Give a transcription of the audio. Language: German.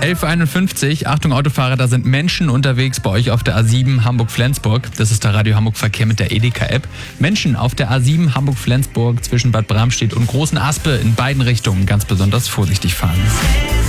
11:51 Achtung Autofahrer, da sind Menschen unterwegs bei euch auf der A7 Hamburg-Flensburg. Das ist der Radio Hamburg Verkehr mit der Edeka-App. Menschen auf der A7 Hamburg-Flensburg zwischen Bad Bramstedt und Großen Aspe in beiden Richtungen ganz besonders vorsichtig fahren.